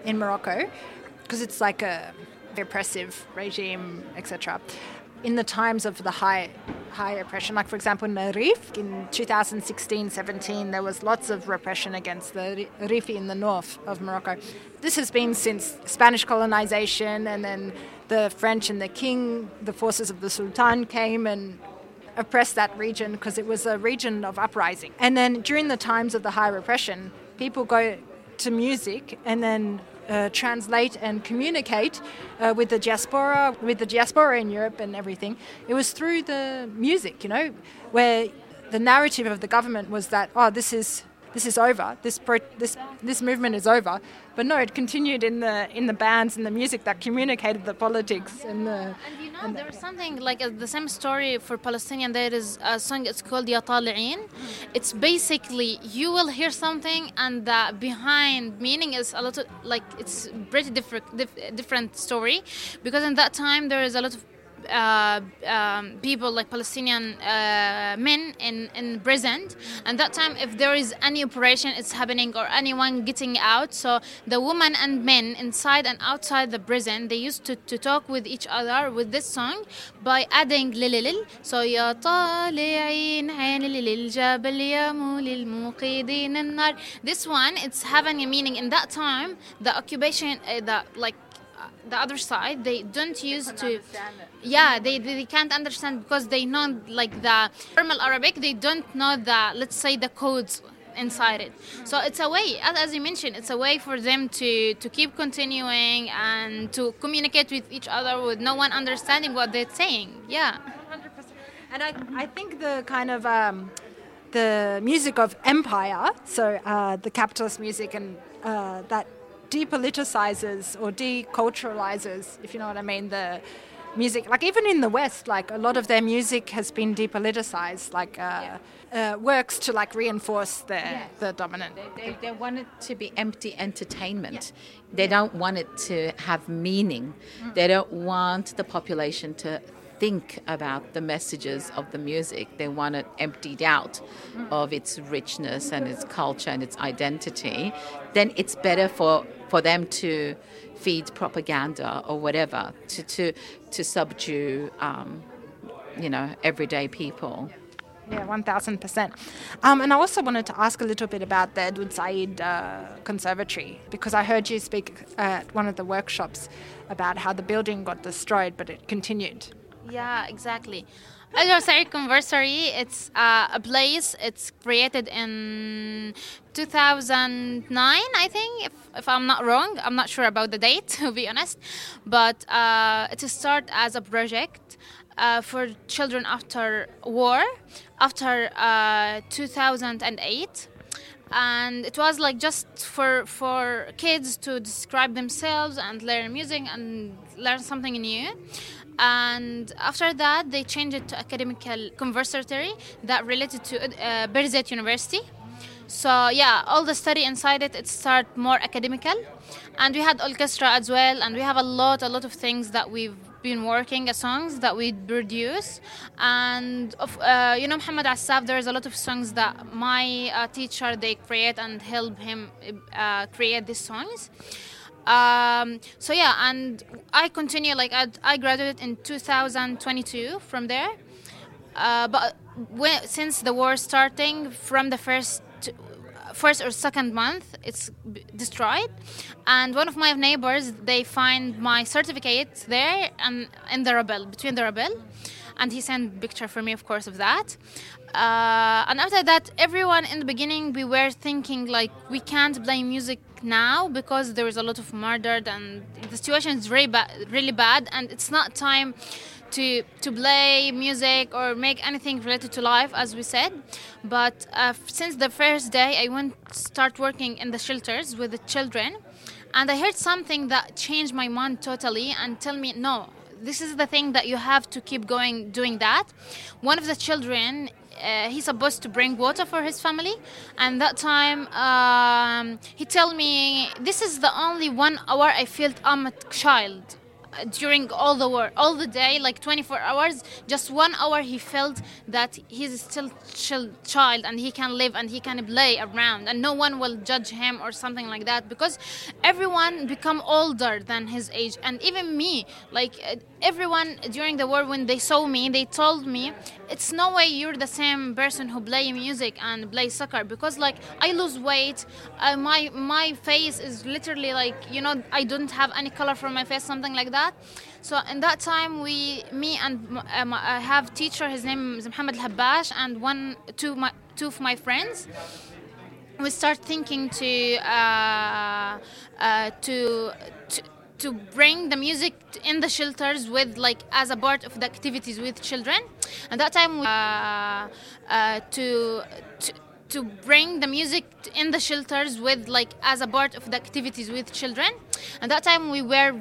in Morocco, because it's like a oppressive regime, etc. In the times of the high oppression, like for example in Rif in 2016-17, there was lots of repression against the Rifi in the north of Morocco. This has been since Spanish colonization, and then the French and the forces of the Sultan came and oppressed that region because it was a region of uprising. And then during the times of the high repression, people go to music and then translate and communicate with the diaspora in Europe and everything. It was through the music, where the narrative of the government was that, this is over, this movement is over. But no, it continued in the bands and the music that communicated the politics there's something like the same story for Palestinian. There is a song, it's called Ya Tali'in. It's basically, you will hear something and the behind meaning is a lot of, like, it's pretty different story, because in that time there is a lot of people like Palestinian men in prison, and that time if there is any operation it's happening or anyone getting out, so the women and men inside and outside the prison, they used to talk with each other with this song by adding lililil. So ya tali'in ayn lilil jabal yamul muqidin an-nar. This one, it's having a meaning. In that time the occupation, the other side, they don't use to they can't understand, because they know like the formal Arabic, they don't know the, let's say, the codes inside it. So it's a way, as you mentioned, it's a way for them to keep continuing and to communicate with each other with no one understanding what they're saying. 100%. And I think the kind of the music of empire, so the capitalist music, and that depoliticizes or deculturalizes, if you know what I mean, the music. Like even in the West, like a lot of their music has been depoliticized, like works to like reinforce the dominant. They want it to be empty entertainment. They don't want it to have meaning. They don't want the population to think about the messages of the music. They want it emptied out of its richness and its culture and its identity. Then it's better for them to feed propaganda or whatever to subdue everyday people. Yeah, 1,000%. And I also wanted to ask a little bit about the Edward Said Conservatory, because I heard you speak at one of the workshops about how the building got destroyed, but it continued. Yeah, exactly. Edward Said Conservatory, it's a place, it's created in 2009, I think, if I'm not wrong. I'm not sure about the date, to be honest. But it started as a project for children after war, after 2008. And it was like just for kids to describe themselves and learn music and learn something new. And after that, they changed it to academical conservatory that related to Birzeit University. So yeah, all the study inside it started more academical, and we had orchestra as well, and we have a lot of things that we've been working, songs that we produce. And Muhammad Assaf, there's a lot of songs that my teacher, they create and help him create these songs. And I continue, like I graduated in 2022 from there. But since the war starting, from the first or second month, it's destroyed. And one of my neighbors, they find my certificate there and in the Rabel, between the Rabel. And he sent a picture for me, of course, of that. And after that, everyone in the beginning, we were thinking like we can't play music now because there is a lot of murder and the situation is really bad, and it's not time to play music or make anything related to life, as we said. But since the first day, I went to start working in the shelters with the children, and I heard something that changed my mind totally and tell me, no, this is the thing that you have to keep going doing that. One of the children, he's supposed to bring water for his family, and that time he told me, this is the only 1 hour I felt I'm a child. during all the war, all the day, like 24 hours, just 1 hour he felt that he's still child and he can live and he can play around and no one will judge him or something like that, because everyone become older than his age. And even me, like everyone during the war, when they saw me, they told me, it's no way you're the same person who play music and play soccer, because like I lose weight, my face is literally like, you know, I don't have any color from my face, something like that. So in that time, me and I have teacher, his name is Mohammed Al-Habash, and two of my friends, we start thinking to bring the music in the shelters with, like, as a part of the activities with children. And that time to bring the music in the shelters with, like, as a part of the activities with children. And that time we were